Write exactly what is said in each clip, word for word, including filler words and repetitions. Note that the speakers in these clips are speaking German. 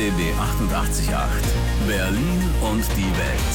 B B achtundachtzig Komma acht. Berlin und die Welt.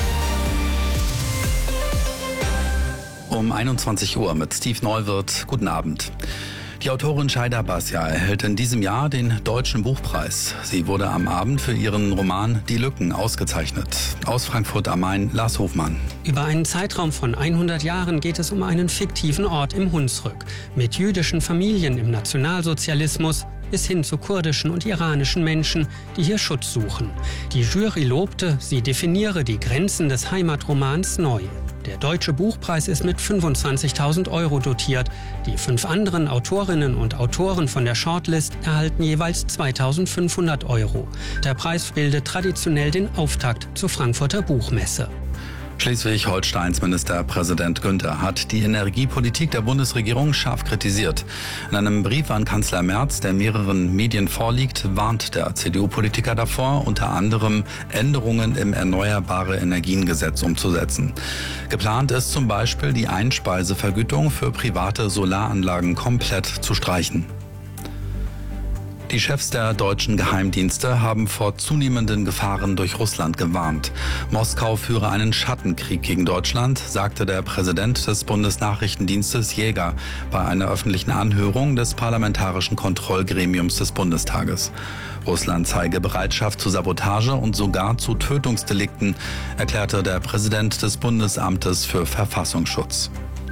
Um einundzwanzig Uhr mit Steve Neuwirth. Guten Abend. Die Autorin Shaida Basja erhält in diesem Jahr den Deutschen Buchpreis. Sie wurde am Abend für ihren Roman Die Lücken ausgezeichnet. Aus Frankfurt am Main, Lars Hofmann. Über einen Zeitraum von hundert Jahren geht es um einen fiktiven Ort im Hunsrück. Mit jüdischen Familien im Nationalsozialismus bis hin zu kurdischen und iranischen Menschen, die hier Schutz suchen. Die Jury lobte, sie definiere die Grenzen des Heimatromans neu. Der Deutsche Buchpreis ist mit fünfundzwanzigtausend Euro dotiert. Die fünf anderen Autorinnen und Autoren von der Shortlist erhalten jeweils zweitausendfünfhundert Euro. Der Preis bildet traditionell den Auftakt zur Frankfurter Buchmesse. Schleswig-Holsteins Ministerpräsident Günther hat die Energiepolitik der Bundesregierung scharf kritisiert. In einem Brief an Kanzler Merz, der mehreren Medien vorliegt, warnt der C D U-Politiker davor, unter anderem Änderungen im Erneuerbare Energiengesetz umzusetzen. Geplant ist zum Beispiel, die Einspeisevergütung für private Solaranlagen komplett zu streichen. Die Chefs der deutschen Geheimdienste haben vor zunehmenden Gefahren durch Russland gewarnt. Moskau führe einen Schattenkrieg gegen Deutschland, sagte der Präsident des Bundesnachrichtendienstes Jäger bei einer öffentlichen Anhörung des Parlamentarischen Kontrollgremiums des Bundestages. Russland zeige Bereitschaft zu Sabotage und sogar zu Tötungsdelikten, erklärte der Präsident des Bundesamtes für Verfassungsschutz.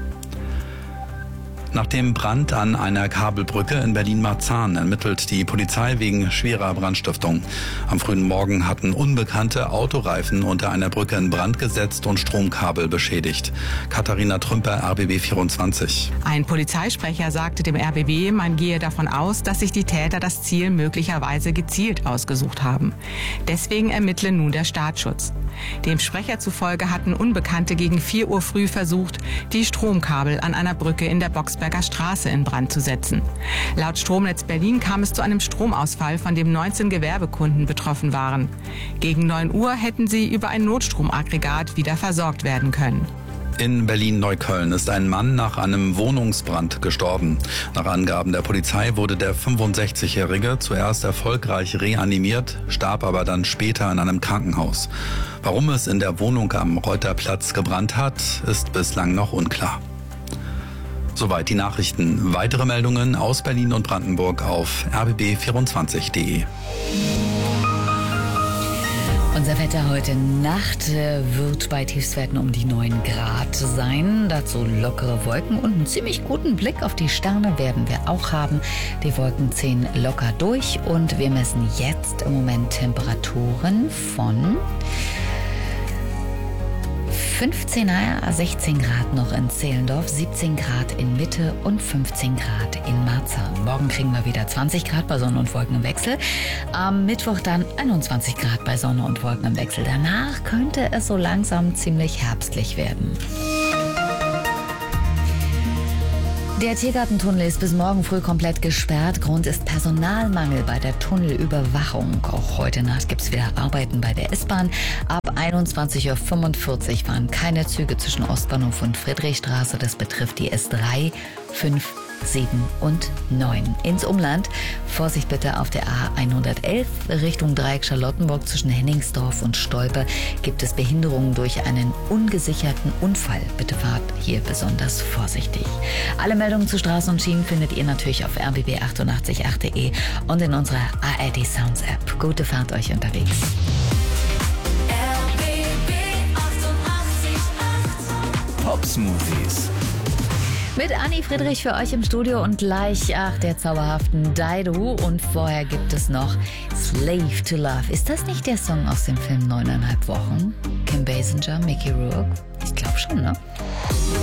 Nach dem Brand an einer Kabelbrücke in Berlin-Marzahn ermittelt die Polizei wegen schwerer Brandstiftung. Am frühen Morgen hatten Unbekannte Autoreifen unter einer Brücke in Brand gesetzt und Stromkabel beschädigt. Katharina Trümper, R B B vierundzwanzig. Ein Polizeisprecher sagte dem R B B, man gehe davon aus, dass sich die Täter das Ziel möglicherweise gezielt ausgesucht haben. Deswegen ermittle nun der Staatsschutz. Dem Sprecher zufolge hatten Unbekannte gegen vier Uhr früh versucht, die Stromkabel an einer Brücke in der Boxberger Straße in Brand zu setzen. Laut Stromnetz Berlin kam es zu einem Stromausfall, von dem neunzehn Gewerbekunden betroffen waren. Gegen neun Uhr hätten sie über ein Notstromaggregat wieder versorgt werden können. In Berlin-Neukölln ist ein Mann nach einem Wohnungsbrand gestorben. Nach Angaben der Polizei wurde der fünfundsechzigjährige zuerst erfolgreich reanimiert, starb aber dann später in einem Krankenhaus. Warum es in der Wohnung am Reuterplatz gebrannt hat, ist bislang noch unklar. Soweit die Nachrichten. Weitere Meldungen aus Berlin und Brandenburg auf r b b vierundzwanzig punkt de. Unser Wetter heute Nacht wird bei Tiefstwerten um die neun Grad sein. Dazu lockere Wolken und einen ziemlich guten Blick auf die Sterne werden wir auch haben. Die Wolken ziehen locker durch und wir messen jetzt im Moment Temperaturen von fünfzehn, sechzehn Grad noch in Zehlendorf, siebzehn Grad in Mitte und fünfzehn Grad in Marzahn. Morgen kriegen wir wieder zwanzig Grad bei Sonne und Wolken im Wechsel. Am Mittwoch dann einundzwanzig Grad bei Sonne und Wolken im Wechsel. Danach könnte es so langsam ziemlich herbstlich werden. Der Tiergartentunnel ist bis morgen früh komplett gesperrt. Grund ist Personalmangel bei der Tunnelüberwachung. Auch heute Nacht gibt es wieder Arbeiten bei der S-Bahn. Ab einundzwanzig Uhr fünfundvierzig fahren keine Züge zwischen Ostbahnhof und Friedrichstraße. Das betrifft die S drei, fünf, sieben und neun. Ins Umland, Vorsicht bitte auf der A hundertelf Richtung Dreieck Charlottenburg zwischen Henningsdorf und Stolpe gibt es Behinderungen durch einen ungesicherten Unfall. Bitte fahrt hier besonders vorsichtig. Alle Meldungen zu Straßen und Schienen findet ihr natürlich auf r b b achtundachtzig punkt acht punkt de und in unserer A R D Sounds App. Gute Fahrt euch unterwegs. R B B achtundachtzig Komma acht. Pop Smoothies. Mit Anni Friedrich für euch im Studio und gleich, ach, der zauberhaften Dido. Und vorher gibt es noch Slave to Love. Ist das nicht der Song aus dem Film Neuneinhalb Wochen? Kim Basinger, Mickey Rourke? Ich glaube schon, ne?